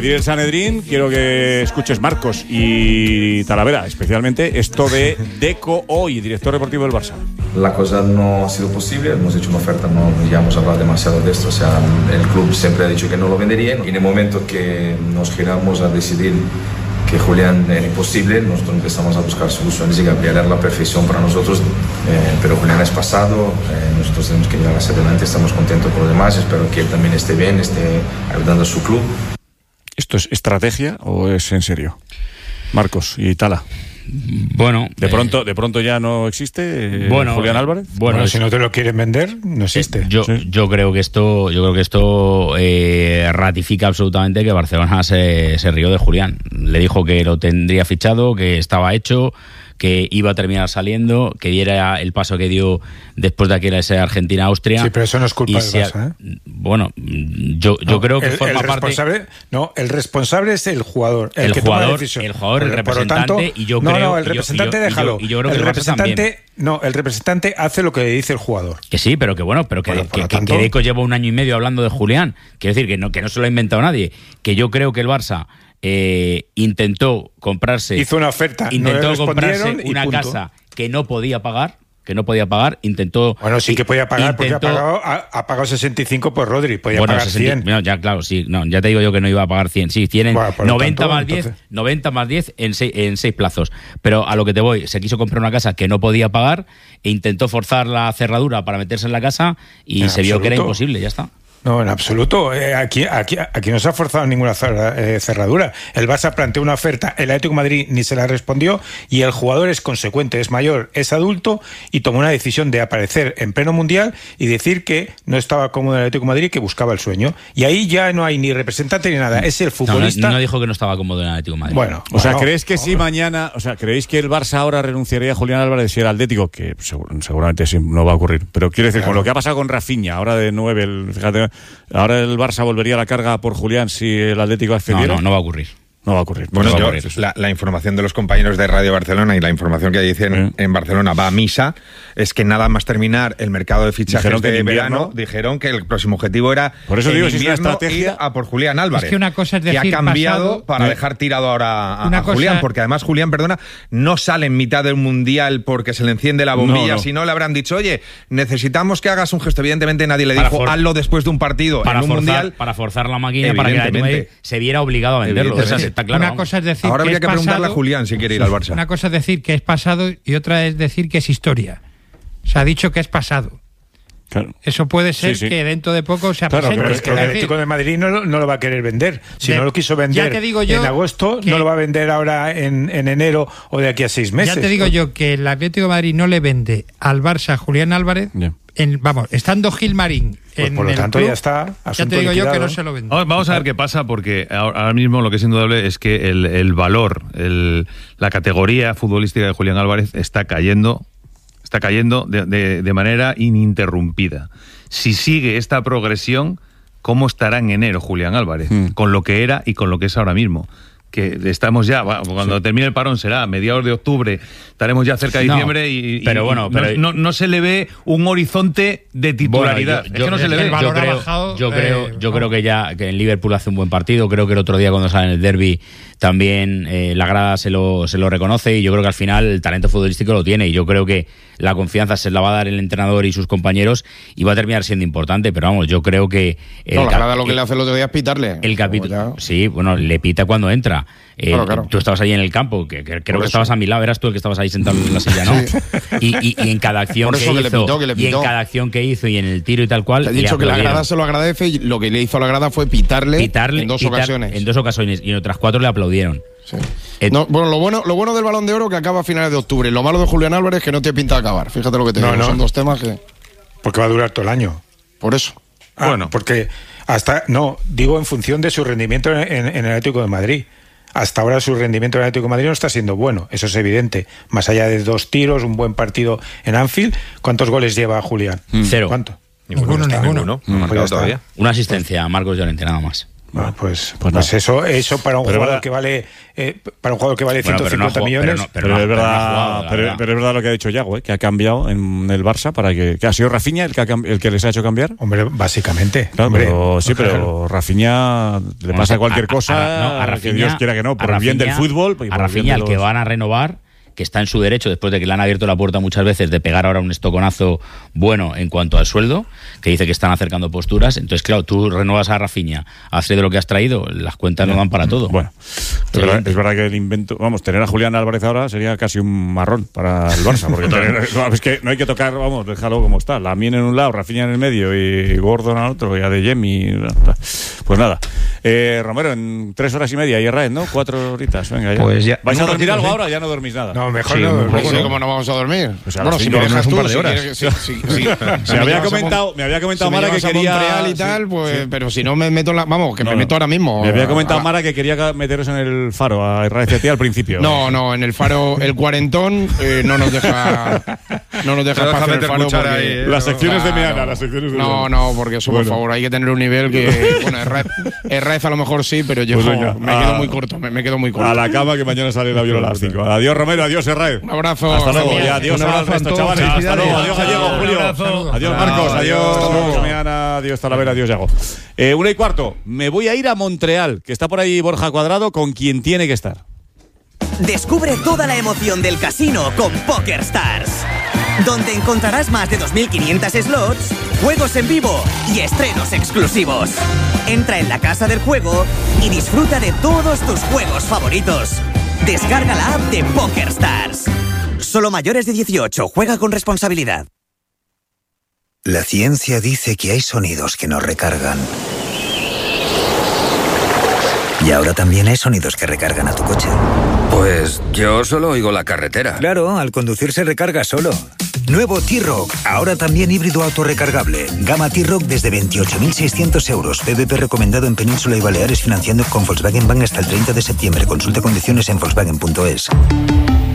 El Sanedrín, quiero que escuches, Marcos y Talavera, especialmente esto de Deco hoy, director deportivo del Barça. La cosa no ha sido posible, hemos hecho una oferta, no ya hemos hablado demasiado de esto, o sea, el club siempre ha dicho que no lo vendería, y en el momento que nos giramos a decidir que Julián era imposible, nosotros empezamos a buscar soluciones y Gabriel era la perfección para nosotros, pero Julián es pasado, nosotros tenemos que llegar hacia adelante, estamos contentos con los demás, espero que él también esté bien, esté ayudando a su club. ¿Esto es estrategia o es en serio? Marcos y Tala. Bueno, de pronto ya no existe Julián Álvarez. Bueno, si no te lo quieren vender, no existe. Yo creo que esto ratifica absolutamente que Barcelona se rió de Julián. Le dijo que lo tendría fichado, que estaba hecho, que iba a terminar saliendo, que diera el paso que dio después de aquella esa Argentina-Austria. Sí, pero eso no es culpa del Barça, ¿eh? Bueno, yo creo que forma parte... No, el responsable es el jugador, el que jugador, toma la decisión. El jugador, el representante, por lo tanto, y yo creo... No, el representante déjalo. Y yo creo el que representante... No, el representante hace lo que dice el jugador. Que sí, pero que Deco lleva un año y medio hablando de Julián. Quiero decir, que no se lo ha inventado nadie. Que yo creo que el Barça... intentó comprarse una oferta, una casa que no podía pagar, intentó... Bueno, sí que podía pagar, porque ha pagado 65 por Rodri, podía pagar 100. No, ya, claro, sí, no, ya te digo yo que no iba a pagar 100. Sí, tienen 90 más 10 en 6 plazos. Pero a lo que te voy, se quiso comprar una casa que no podía pagar e intentó forzar la cerradura para meterse en la casa y se vio que era imposible, ya está. No, en absoluto. Aquí no se ha forzado ninguna cerradura. El Barça planteó una oferta, el Atlético de Madrid ni se la respondió, y el jugador es consecuente, es mayor, es adulto, y tomó una decisión de aparecer en pleno mundial y decir que no estaba cómodo en el Atlético de Madrid, que buscaba el sueño. Y ahí ya no hay ni representante ni nada. Es el futbolista. No dijo que no estaba cómodo en el Atlético de Madrid. Bueno, ¿crees que si mañana, creéis que el Barça ahora renunciaría a Julián Álvarez si era Atlético? Que seguramente sí, no va a ocurrir. Pero quiero decir, con lo que ha pasado con Rafinha, ahora de 9, fíjate, ahora el Barça volvería a la carga por Julián si el Atlético accediera. No va a ocurrir. No va a ocurrir. Bueno, la información de los compañeros de Radio Barcelona y la información que dicen en Barcelona va a misa, es que nada más terminar el mercado de fichajes de verano, dijeron que el próximo objetivo era por eso digo, si es una estrategia ir a por Julián Álvarez. Es que una cosa es decir, que ha cambiado para dejar tirado ahora a Julián, porque además Julián, no sale en mitad del Mundial porque se le enciende la bombilla, si no le habrán dicho, oye, necesitamos que hagas un gesto. Evidentemente nadie le dijo, hazlo después de un partido en un Mundial. Para forzar la máquina, para que el se viera obligado a venderlo. Está claro. Una cosa es decir ahora habría que preguntarle a Julián si quiere ir al Barça. Una cosa es decir que es pasado y otra es decir que es historia. Se ha dicho que es pasado. Claro. Eso puede ser que dentro de poco se presente. Pero es que el Atlético de Madrid no lo va a querer vender. Si no lo quiso vender en agosto, no lo va a vender ahora en enero o de aquí a 6 meses. Ya te digo yo que el Atlético de Madrid no le vende al Barça a Julián Álvarez, estando Gilmarín por lo tanto club, ya está. Ya te digo yo que no se lo vende. Vamos a ver qué pasa, porque ahora mismo lo que es indudable es que el valor, la categoría futbolística de Julián Álvarez está cayendo de manera ininterrumpida. Si sigue esta progresión, ¿cómo estará en enero Julián Álvarez? Con lo que era y con lo que es ahora mismo. Que estamos ya, cuando termine el parón será a mediados de octubre, estaremos ya cerca de diciembre no se le ve un horizonte de titularidad. Yo creo que ya que en Liverpool hace un buen partido. Creo que el otro día cuando sale en el derbi también la grada se lo reconoce, y yo creo que al final el talento futbolístico lo tiene, y yo creo que la confianza se la va a dar el entrenador y sus compañeros y va a terminar siendo importante. Pero vamos, yo creo que la grada lo que le hace el otro día es pitarle el capítulo. Sí, le pita cuando entra. Claro. Tú estabas ahí en el campo, que creo que estabas a mi lado, eras tú el que estabas ahí sentado en la silla, ¿no? Sí. Y en cada acción cada acción que hizo y en el tiro y tal cual. Te he dicho que la grada se lo agradece, y lo que le hizo a la grada fue pitarle en dos ocasiones. En 2 ocasiones, y en otras 4 le aplaudieron. Sí. Lo bueno del Balón de Oro que acaba a finales de octubre. Lo malo de Julián Álvarez es que no te pinta acabar. Fíjate lo que te digo. Son 2 temas que... Porque va a durar todo el año. Por eso. Porque digo en función de su rendimiento en el Atlético de Madrid. Hasta ahora su rendimiento en el Atlético de Madrid no está siendo bueno, eso es evidente. Más allá de 2 tiros, un buen partido en Anfield, ¿cuántos goles lleva Julián? 0. ¿Cuánto? Ninguno. No ha marcado todavía. Una asistencia a Marcos Llorente, nada más. Bueno, pues eso para un jugador que vale 150 millones. Pero es verdad lo que ha dicho Yago, que ha cambiado en el Barça para que ha sido Rafinha el que les ha hecho cambiar. Hombre, básicamente. Claro, pero Rafinha le pasa cualquier cosa, que Dios quiera que no, por el bien del fútbol. A Rafinha, el que van a renovar, que está en su derecho, después de que le han abierto la puerta muchas veces, de pegar ahora un estoconazo bueno en cuanto al sueldo, que dice que están acercando posturas. Entonces, claro, tú renuevas a Rafinha, has traído lo que has traído, las cuentas no dan para todo. Bueno, es verdad que el invento, tener a Julián Álvarez ahora sería casi un marrón para el Barça, porque es que no hay que tocar, déjalo como está. Lamine en un lado, Rafinha en el medio y Gordon al otro, y Adeyemi. Pues nada. Romero, en 3 horas y media y Raed, ¿no? 4 horitas, venga ya. Pues ya. ¿Vais a dormir algo ahora? Ya no dormís nada. No, mejor no. ¿Cómo no vamos a dormir? Pues si me dejas tú, un par de horas. Me había comentado Mara que quería Montreal y tal, pues, pero si no me meto me meto ahora mismo. Me había comentado Mara que quería meteros en el Faro a Raed al principio. No, en el Faro el cuarentón no nos deja pasar el Faro porque las secciones de Meana, No, porque eso, por favor, hay que tener un nivel que Raed a lo mejor sí, pero yo me quedo muy corto, me quedo muy corto. A la cama, que mañana sale el avión a las 5. Adiós Romero, adiós Raed. Un abrazo. Hasta luego. Y adiós al resto, chavales. Hasta luego. Adiós Gallego, Julio. Adiós Marcos. Adiós Meana. Adiós Talavera. Adiós Yago. 1:15. Me voy a ir a Montreal, que está por ahí Borja Cuadrado, con quien tiene que estar. Descubre toda la emoción del casino con PokerStars, donde encontrarás más de 2.500 slots, juegos en vivo y estrenos exclusivos. Entra en la casa del juego y disfruta de todos tus juegos favoritos. Descarga la app de PokerStars. Solo mayores de 18. Juega con responsabilidad. La ciencia dice que hay sonidos que nos recargan. Y ahora también hay sonidos que recargan a tu coche. Pues yo solo oigo la carretera. Claro, al conducir se recarga solo. Nuevo T-Roc, ahora también híbrido autorrecargable. Gama T-Roc desde 28.600 euros. PVP recomendado en Península y Baleares, financiando con Volkswagen Bank hasta el 30 de septiembre. Consulta condiciones en Volkswagen.es.